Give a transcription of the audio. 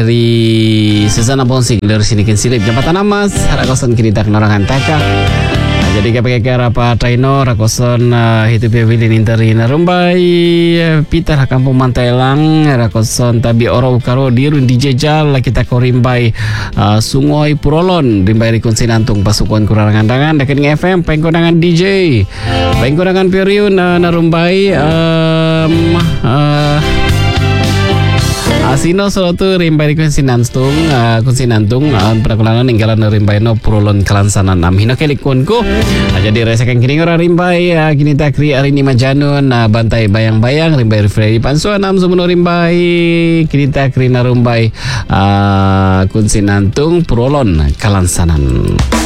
dari Susana Bonsing dari sini silip jambatan amas rakosan kini tak norangan taka. Jadi kapag apa Taino rakosan hidup pilih interi narumbai Peter kampung Mantailang rakosan tabi oro karo dirun dijejal kita korimbai Sungoi Purolon rimbai rikun sinantung pasukan kurangan dangan dekening FM pengkonangan DJ pengkonangan periun narumbai Asino solotu rimbai kunsinantung perakulangan ninggalan rimbai no Purolon kalansanan hino kelikunku jadi resakan kini ora rimbai kini takri arini majanun bantai bayang-bayang rimbai Freddy Pansuan sumuno rimbai kini takri narumbai kunsinantung Purolon kalansanan.